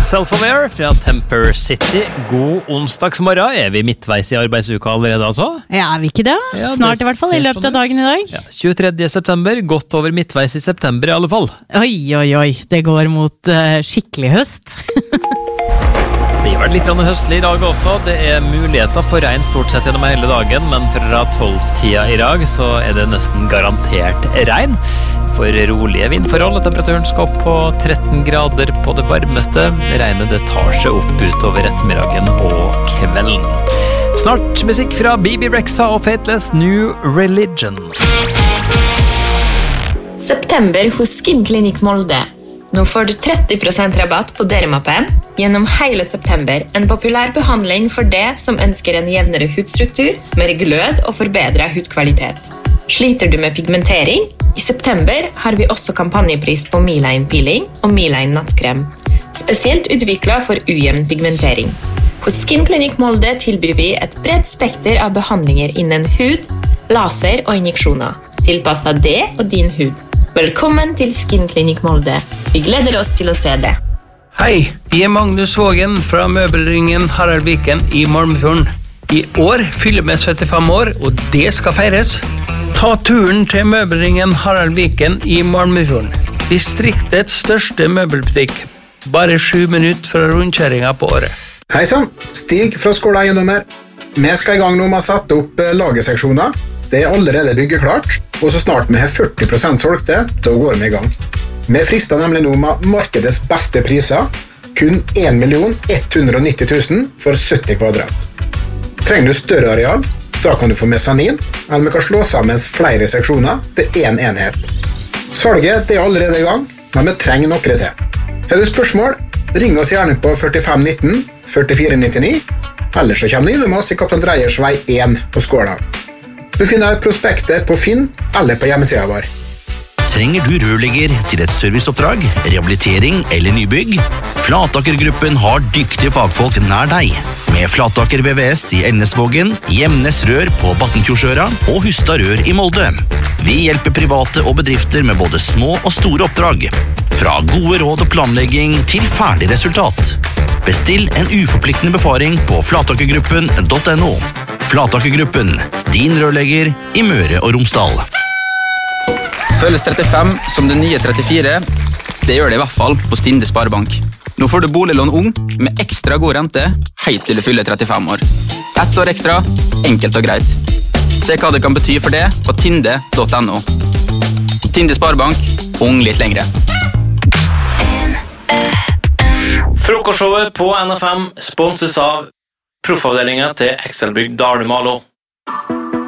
Self-Aware fra Temper City. God onsdagsmorgen. Vi midtveis I arbeidsuka allerede, altså? Ja, vi ikke det? Ja, Snart det I hvert fall, I løpet av dagen I dag. Ja, 23. september, godt over midtveis I september I alle fall. Oi, oi, oi, det går mot skikkelig høst. Det har vært litt høstlig I dag også. Det muligheter for regn stort sett gjennom hele dagen, men fra 12-tida I dag så det nesten garantert regn. For rolige vindforhold, og temperaturen skal opp på 13 grader på det varmeste. Regnet det tar seg opp utover ettermiddagen og kvelden. Snart musikk fra Bibi Rexha og Fateless New Religion. September hos Skin Clinic Molde. Nå får du 30% rabatt på Dermapen gjennom hele september. En populær behandling for det som ønsker en jevnere hudstruktur, mer glød og forbedret hudkvalitet. Sliter du med pigmentering? I september har vi også kampanjepris på Miline Peeling og Miline Nattkrem. Spesielt utviklet for ujevn pigmentering. Hos Skin Clinic Molde tilbyr vi et bredt spekter av behandlinger innen hud, laser og injeksjoner. Tilpasset det og din hud. Velkommen til Skin Clinic Molde. Vi gleder oss til å se det. Hei, jeg Magnus Vågen fra Møbelringen Harald Viken I Malmefjorden. I år fyller vi 75 år, og det skal feires. Ta turen til Møbelringen Harald Viken I Malmefjorden. Distriktets største møbelbutikk. Bare 7 minutter fra rundkjøringen på året. Hei sann, Stig fra Skåla Eiendommer. Vi skal I gang nå med å sette opp lagerseksjoner. Det allerede byggeklart, og så snart vi har 40% solgte, da går vi I gang. Vi frister nemlig nå med markedets beste priser, kun 1.190 000 for 70 kvadrat. Trenger du større areal, da kan du få mesanin, eller vi kan slå sammen flere seksjoner til en enhet. Salget det allerede I gang, men vi trenger noe til. Har du spørsmål, ring oss gjerne på 4519 4499, eller så kommer du innom oss I Kaptein Dreyers vei 1 på Skåla. Du finner prospektet på Finn eller på hjemmesiden vår. Trenger du rørlegger til et serviceoppdrag, rehabilitering eller nybygg? Flatakergruppen har dyktige fagfolk nær deg. Med Flataker VVS I Elnesvågen, Gjemnes Rør på Battenfjordsøra og Hustad Rør I Molde. Vi hjelper private og bedrifter med både små og store oppdrag. Fra gode råd og planlegging til ferdig resultat. Bestill en uforpliktende befaring på flatakergruppen.no. Flatakergruppen, din rørlegger I Møre og Romsdal. Føles 35 som det nye 34. Det gjør det I hvert fall på Stinde Sparebank. Nå får du boliglån ung med ekstra god rente helt til du fyller 35 år. 1 år ekstra, enkelt og greit. Se hva det kan bety for det på tinde.no. Tinde Sparebank, ung litt lengre. Frokostshowet på NFM sponses av proffavdelingen til Excelbygg Dalumalo.